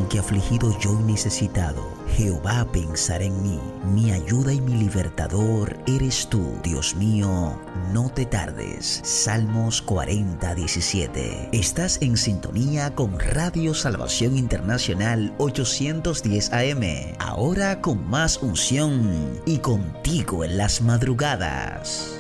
que afligido yo y necesitado, Jehová pensará en mí. Mi ayuda y mi libertador eres tú, Dios mío, no te tardes. Salmos 40:17. Estás en sintonía con Radio Salvación Internacional 810 AM. Ahora con más unción y contigo en las madrugadas.